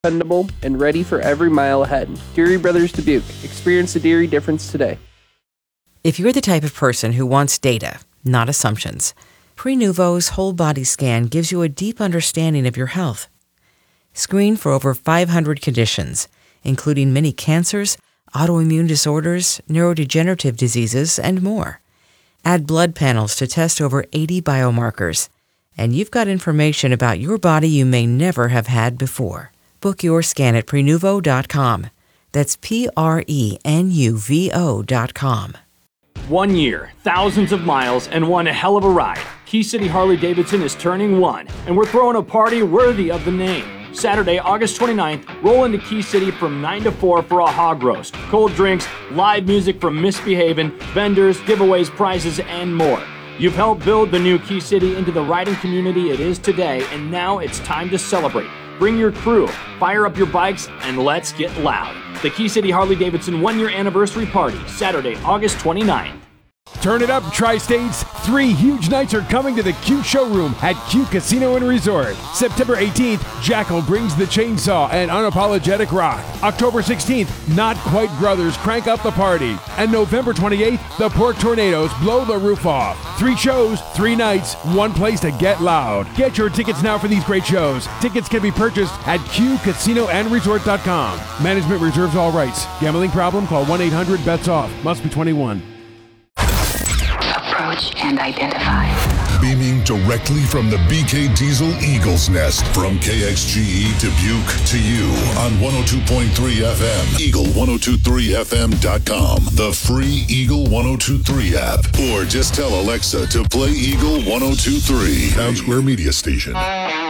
dependable, and ready for every mile ahead. Deary Brothers Dubuque. Experience the Deary difference today. If you're the type of person who wants data, not assumptions, Prenuvo's whole body scan gives you a deep understanding of your health. Screen for over 500 conditions, including many cancers, autoimmune disorders, neurodegenerative diseases, and more. Add blood panels to test over 80 biomarkers, and you've got information about your body you may never have had before. Book your scan at Prenuvo.com. That's Prenuvo.com. 1 year, thousands of miles, and one hell of a ride. Key City Harley-Davidson is turning 1, and we're throwing a party worthy of the name. Saturday, August 29th, roll into Key City from 9 to 4 for a hog roast, cold drinks, live music from Misbehavin', vendors, giveaways, prizes, and more. You've helped build the new Key City into the riding community it is today, and now it's time to celebrate. Bring your crew, fire up your bikes, and let's get loud. The Key City Harley-Davidson 1-year anniversary party, Saturday, August 29th. Turn it up, Tri-States. 3 huge nights are coming to the Q Showroom at Q Casino and Resort. September 18th, Jackal brings the chainsaw and unapologetic rock. October 16th, Not Quite Brothers crank up the party. And November 28th, the Pork Tornadoes blow the roof off. 3 shows, 3 nights, 1 place to get loud. Get your tickets now for these great shows. Tickets can be purchased at QCasinoandResort.com. Management reserves all rights. Gambling problem? Call 1-800-BETS-OFF. Must be 21. Approach and identify. Beaming directly from the BK Diesel Eagle's Nest from KXGE Dubuque to you on 102.3 FM, Eagle1023FM.com, the free Eagle 1023 app, or just tell Alexa to play Eagle 1023, Town Square Media Station.